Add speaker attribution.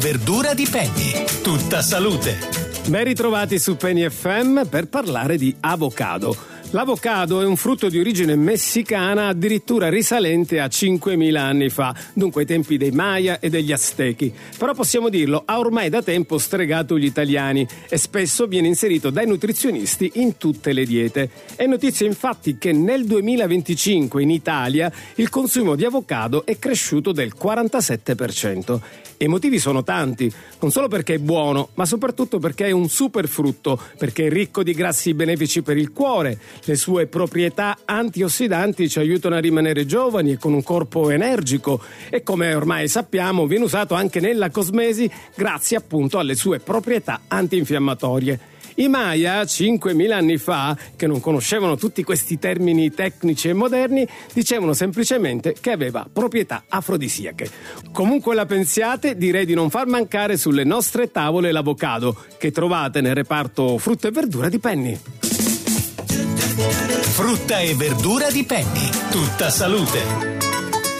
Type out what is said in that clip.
Speaker 1: Verdura di Penny, tutta salute.
Speaker 2: Ben ritrovati su Penny FM per parlare di avocado. L'avocado è un frutto di origine messicana, addirittura risalente a 5.000 anni fa, dunque ai tempi dei Maya e degli Aztechi. Però possiamo dirlo, ha ormai da tempo stregato gli italiani e spesso viene inserito dai nutrizionisti in tutte le diete. È notizia infatti che nel 2025 in Italia il consumo di avocado è cresciuto del 47%. E i motivi sono tanti, non solo perché è buono, ma soprattutto perché è un superfrutto, perché è ricco di grassi benefici per il cuore. Le sue proprietà antiossidanti ci aiutano a rimanere giovani e con un corpo energico e, come ormai sappiamo, viene usato anche nella cosmesi grazie appunto alle sue proprietà antinfiammatorie. I Maya, 5.000 anni fa, che non conoscevano tutti questi termini tecnici e moderni, dicevano semplicemente che aveva proprietà afrodisiache. Comunque la pensiate, direi di non far mancare sulle nostre tavole l'avocado, che trovate nel reparto frutta e verdura di Penny.
Speaker 1: Frutta e verdura di Penny, tutta salute.